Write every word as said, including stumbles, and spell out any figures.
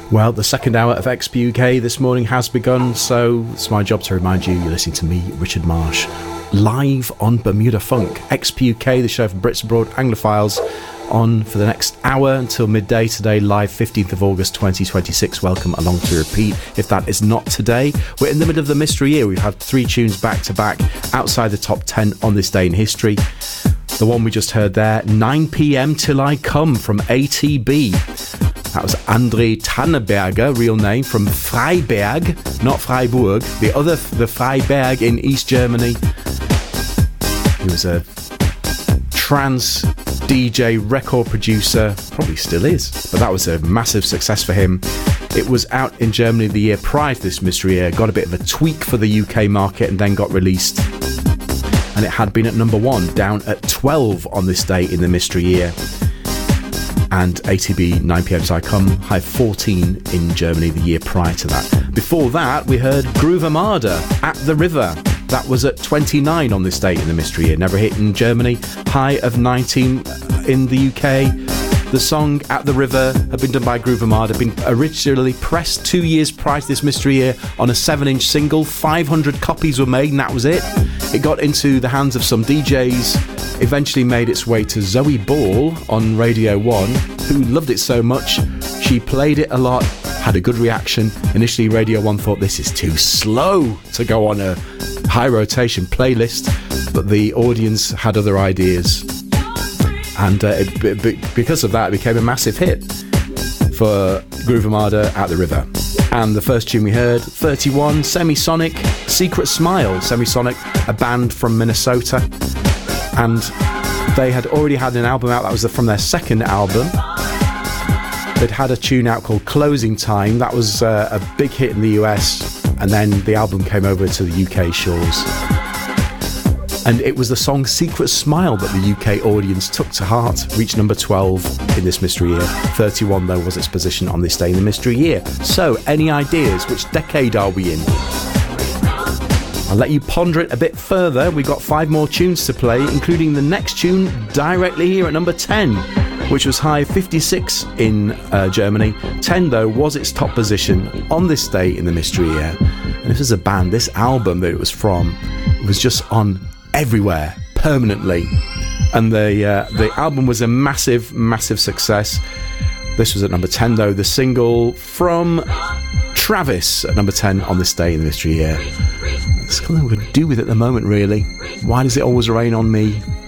Well, the second hour of X P U K this morning has begun, so it's my job to remind you you're listening to me, Richard Marsh, live on Bermuda Funk. X P U K, the show for Brits Abroad Anglophiles, on for the next hour until midday today, live fifteenth of August twenty twenty-six. Welcome along to repeat if that is not today. We're in the middle of the mystery year. We've had three tunes back to back outside the top ten on this day in history. The one we just heard there, nine p.m. Till I Come from A T B. That was André Tanneberger, real name, from Freiberg, not Freiburg, the other, the Freiberg in East Germany. He was a trance D J, record producer, probably still is, but that was a massive success for him. It was out in Germany the year prior to this mystery year, got a bit of a tweak for the U K market and then got released. And it had been at number one, down at twelve on this day in the mystery year. And A T B nine p.m. Till I Come, high fourteen in Germany the year prior to that. Before that, we heard Groove Armada, At the River. That was at twenty-nine on this date in the mystery year. Never hit in Germany, high of nineteen in the U K. The song At the River had been done by Groove Armada, been originally pressed two years prior to this mystery year on a seven inch single. five hundred copies were made and that was it. It got into the hands of some D Js, eventually made its way to Zoe Ball on Radio one, who loved it so much she played it a lot, had a good reaction. Initially Radio one thought this is too slow to go on a high rotation playlist, but the audience had other ideas, and uh, it, b- because of that it became a massive hit for Groove Armada, At the River. And the first tune we heard, thirty-one, Semisonic, Secret Smile. Semisonic, a band from Minnesota, and they had already had an album out. That was from their second album. They'd had a tune out called Closing Time. That was uh, a big hit in the U S, and then the album came over to the U K shores. And it was the song Secret Smile that the U K audience took to heart, reached number twelve in this mystery year. thirty-one, though, was its position on this day in the mystery year. So, any ideas? Which decade are we in? I'll let you ponder it a bit further. We've got five more tunes to play, including the next tune directly here at number ten, which was high fifty-six in uh, Germany. ten, though, was its top position on this day in the mystery year. And this is a band, this album that it was from, it was just on everywhere, permanently. And the uh, the album was a massive, massive success. This was at number ten, though. The single from Travis at number ten on this day in the mystery year. It's something we could do with it at the moment, really. Why does it always rain on me?